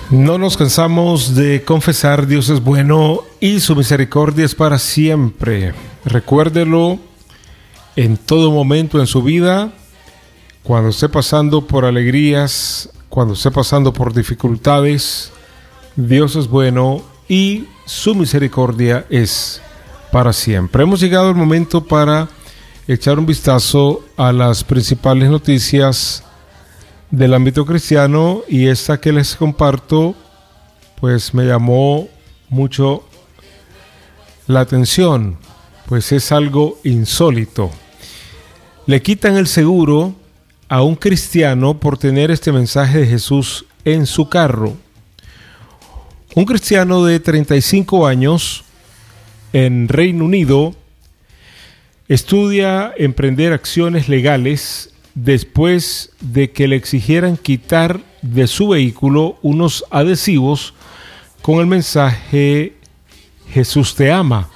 No nos cansamos de confesar: Dios es bueno y su misericordia es para siempre. Recuérdelo en todo momento en su vida, cuando esté pasando por alegrías, cuando esté pasando por dificultades. Dios es bueno y su misericordia es para siempre. Hemos llegado al momento para echar un vistazo a las principales noticias del ámbito cristiano, y esta que les comparto pues me llamó mucho la atención, pues es algo insólito. Le quitan el seguro a un cristiano por tener este mensaje de Jesús en su carro. Un cristiano de 35 años en Reino Unido estudia emprender acciones legales después de que le exigieran quitar de su vehículo unos adhesivos con el mensaje Jesús te ama,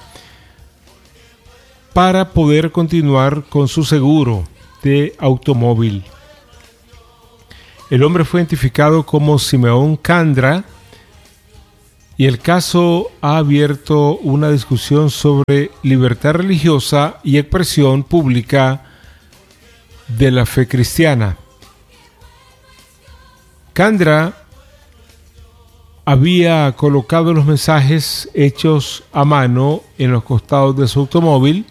para poder continuar con su seguro de automóvil. El hombre fue identificado como Simeón Candra, y el caso ha abierto una discusión sobre libertad religiosa y expresión pública de la fe cristiana. Candra había colocado los mensajes hechos a mano en los costados de su automóvil.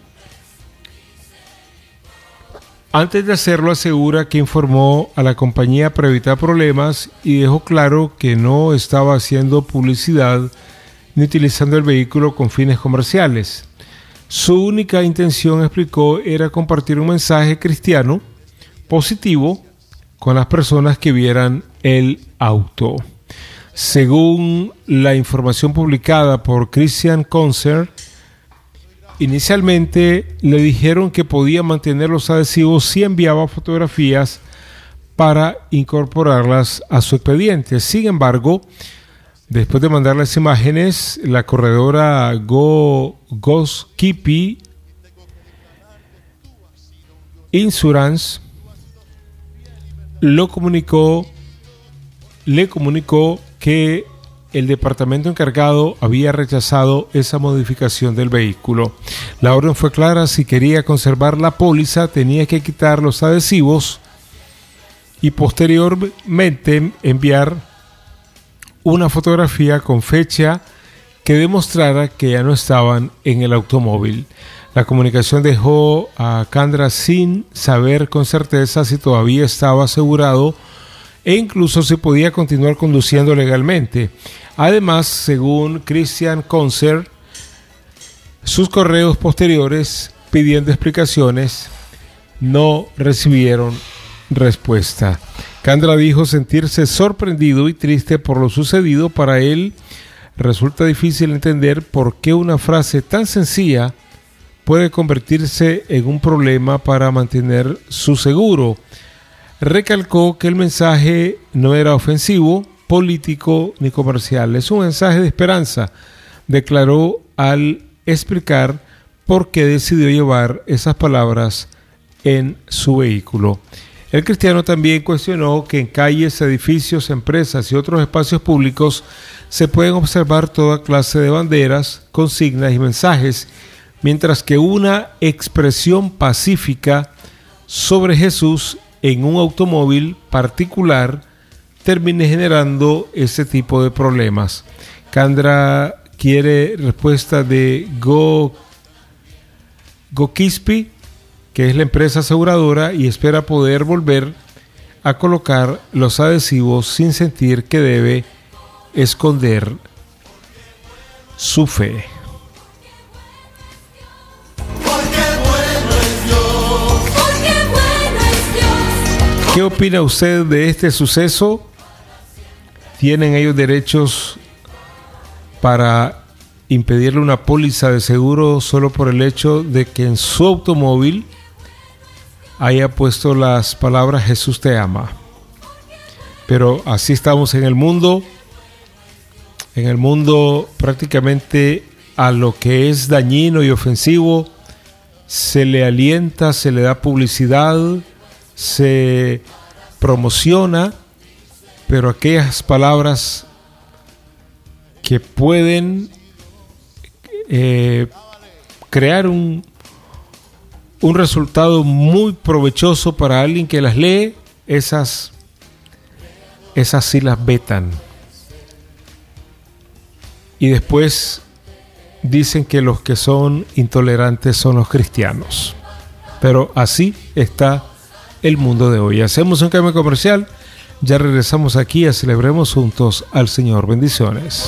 Antes de hacerlo, asegura que informó a la compañía para evitar problemas y dejó claro que no estaba haciendo publicidad ni utilizando el vehículo con fines comerciales. Su única intención, explicó, era compartir un mensaje cristiano positivo con las personas que vieran el auto. Según la información publicada por Christian Concert, inicialmente le dijeron que podía mantener los adhesivos si enviaba fotografías para incorporarlas a su expediente. Sin embargo, después de mandar las imágenes, la corredora Goskipi Insurance le comunicó que el departamento encargado había rechazado esa modificación del vehículo. La orden fue clara: si quería conservar la póliza, tenía que quitar los adhesivos y posteriormente enviar una fotografía con fecha que demostrara que ya no estaban en el automóvil. La comunicación dejó a Candra sin saber con certeza si todavía estaba asegurado e incluso si podía continuar conduciendo legalmente. Además, según Christian Concert, sus correos posteriores pidiendo explicaciones no recibieron respuesta. Candra dijo sentirse sorprendido y triste por lo sucedido. Para él resulta difícil entender por qué una frase tan sencilla puede convertirse en un problema para mantener su seguro. Recalcó que el mensaje no era ofensivo, político ni comercial. Es un mensaje de esperanza, declaró al explicar por qué decidió llevar esas palabras en su vehículo. El cristiano también cuestionó que en calles, edificios, empresas y otros espacios públicos se pueden observar toda clase de banderas, consignas y mensajes, mientras que una expresión pacífica sobre Jesús en un automóvil particular termine generando ese tipo de problemas. Candra quiere respuesta de Goskipi, que es la empresa aseguradora, y espera poder volver a colocar los adhesivos sin sentir que debe esconder su fe. ¿Qué opina usted de este suceso? ¿Tienen ellos derechos para impedirle una póliza de seguro solo por el hecho de que en su automóvil haya puesto las palabras Jesús te ama? Pero así estamos en el mundo. En el mundo, prácticamente a lo que es dañino y ofensivo se le alienta, se le da publicidad, se promociona, pero aquellas palabras que pueden crear un resultado muy provechoso para alguien que las lee. Esas sí las vetan. Y después dicen que los que son intolerantes son los cristianos. Pero así está el mundo de hoy. Hacemos un cambio comercial. Ya regresamos aquí a Celebremos Juntos al Señor. Bendiciones.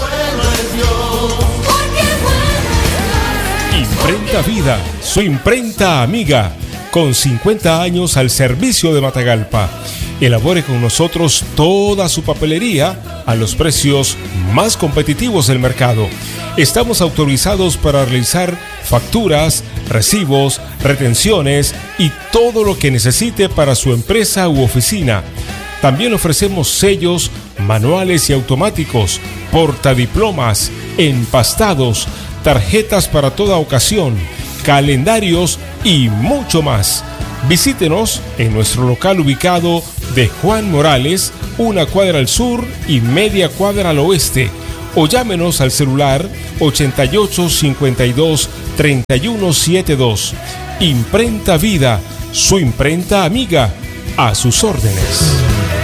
Imprenta Vida, su imprenta amiga, con 50 años al servicio de Matagalpa. Elabore con nosotros toda su papelería a los precios más competitivos del mercado. Estamos autorizados para realizar facturas, recibos, retenciones y todo lo que necesite para su empresa u oficina. También ofrecemos sellos, manuales y automáticos, portadiplomas, empastados, tarjetas para toda ocasión, calendarios y mucho más. Visítenos en nuestro local ubicado de Juan Morales, 1 cuadra al sur y media cuadra al oeste, o llámenos al celular 88 52 31 72. Imprenta Vida, su imprenta amiga, a sus órdenes.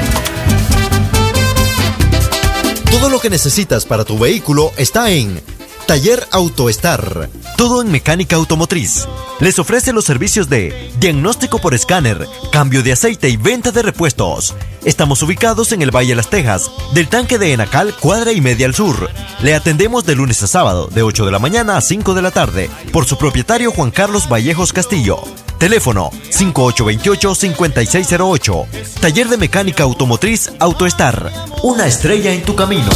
Todo lo que necesitas para tu vehículo está en Taller AutoStar, todo en mecánica automotriz. Les ofrece los servicios de diagnóstico por escáner, cambio de aceite y venta de repuestos. Estamos ubicados en el Valle de Las Tejas, del tanque de Enacal, cuadra y media al sur. Le atendemos de lunes a sábado, de 8 de la mañana a 5 de la tarde, por su propietario Juan Carlos Vallejos Castillo. Teléfono 5828-5608. Taller de mecánica automotriz AutoStar, una estrella en tu camino.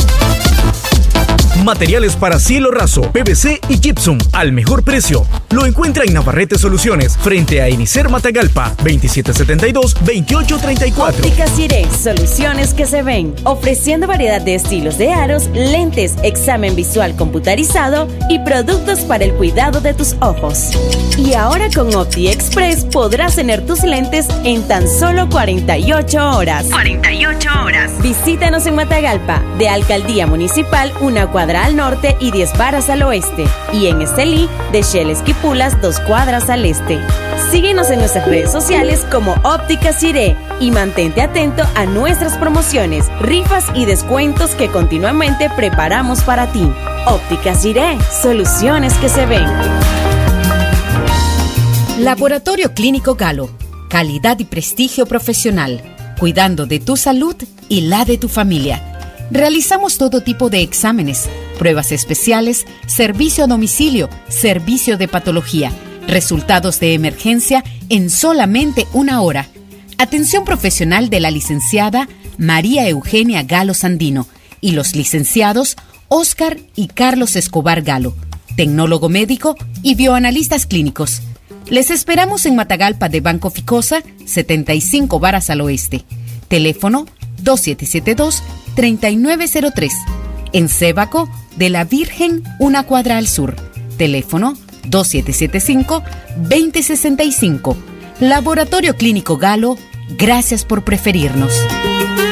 Materiales para cielo raso, PVC y gypsum al mejor precio. Lo encuentra en Navarrete Soluciones, frente a Enicer Matagalpa, 2772-2834. Óptica Ciré, soluciones que se ven. Ofreciendo variedad de estilos de aros, lentes, examen visual computarizado y productos para el cuidado de tus ojos. Y ahora con Opti Express podrás tener tus lentes en tan solo 48 horas. 48 horas. Visítanos en Matagalpa, de Alcaldía Municipal, 1 cuadra al norte y 10 varas al oeste. Y en Estelí, de Shell Esquipulas, 2 cuadras al este. Síguenos en nuestras redes sociales como Óptica Ciré y mantente atento a nuestras promociones, rifas y descuentos que continuamente preparamos para ti. Óptica Ciré, soluciones que se ven. Laboratorio Clínico Galo, calidad y prestigio profesional, cuidando de tu salud y la de tu familia. Realizamos todo tipo de exámenes, pruebas especiales, servicio a domicilio, servicio de patología, resultados de emergencia en solamente 1 hora. Atención profesional de la licenciada María Eugenia Galo Sandino y los licenciados Óscar y Carlos Escobar Galo, tecnólogo médico y bioanalistas clínicos. Les esperamos en Matagalpa de Banco Ficosa, 75 varas al oeste. Teléfono 2772-3903. En Sébaco de la Virgen, 1 cuadra al sur. Teléfono 2775-2065. Laboratorio Clínico Galo, gracias por preferirnos.